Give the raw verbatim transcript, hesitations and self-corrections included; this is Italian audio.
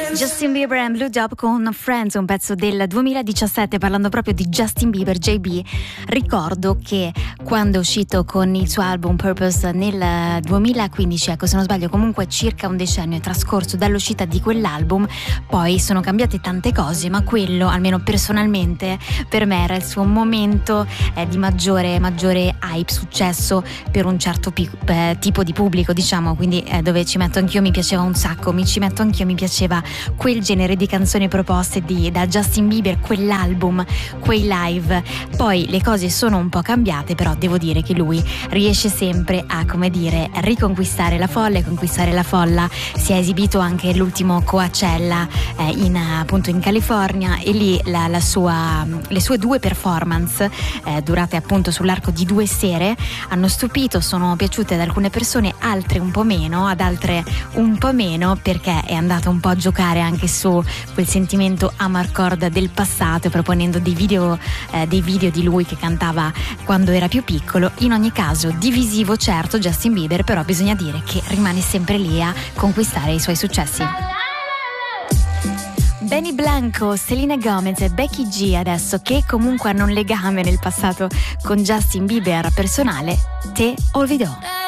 Justin Bieber and Blue Dog con Friends, un pezzo del duemiladiciassette. Parlando proprio di Justin Bieber, J B, ricordo che quando è uscito con il suo album Purpose nel duemilaquindici, ecco, se non sbaglio, comunque circa un decennio è trascorso dall'uscita di quell'album, poi sono cambiate tante cose, ma quello, almeno personalmente, per me era il suo momento eh, di maggiore, maggiore hype, successo per un certo pi- eh, tipo di pubblico, diciamo, quindi eh, dove ci metto anch'io, mi piaceva un sacco, mi ci metto anch'io, mi piaceva quel genere di canzoni proposte di, da Justin Bieber, quell'album, quei live. Poi le cose sono un po' cambiate, però devo dire che lui riesce sempre a, come dire, riconquistare la folla e conquistare la folla. Si è esibito anche l'ultimo Coachella eh, in, appunto in California, e lì la, la sua, le sue due performance eh, durate appunto sull'arco di due sere hanno stupito, sono piaciute ad alcune persone, altre un po' meno, ad altre un po' meno, perché è andato un po' a giocare anche su quel sentimento amarcord del passato, proponendo dei video, eh, dei video di lui che cantava quando era più piccolo. In ogni caso divisivo, certo, Justin Bieber, però bisogna dire che rimane sempre lì a conquistare i suoi successi. Benny Blanco, Selena Gomez e Becky G adesso, che comunque hanno un legame nel passato con Justin Bieber personale. Te olvidò.